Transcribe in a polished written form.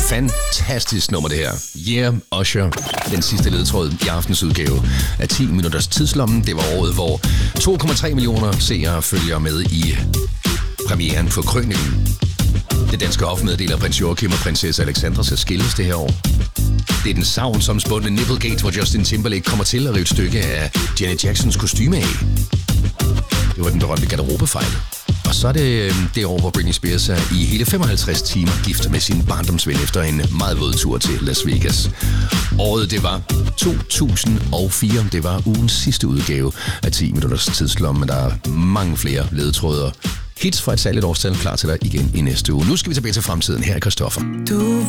Fantastisk nummer det her. Yeah, Usher. Den sidste ledetråd i aftens udgave af 10 minutters tidslommen. Det var året, hvor 2,3 millioner seere følger med i premieren på Krøniken. Det danske hof meddeler prins Joachim og prinsesse Alexandra skal skilles det her år. Det er den savnsomspundne Nipplegate, hvor Justin Timberlake kommer til at rive et stykke af Janet Jacksons kostyme af. Det var den berømte garderobefejl. Og så er det år, hvor Britney Spears er i hele 55 timer gift med sin barndomsven efter en meget våd tur til Las Vegas. Året, det var 2004. Det var ugens sidste udgave af 10 minutters tidslomme, men der er mange flere ledetråde. Hits fra et særligt årstal klar til dig igen i næste uge. Nu skal vi tilbage til fremtiden. Her er Christoffer.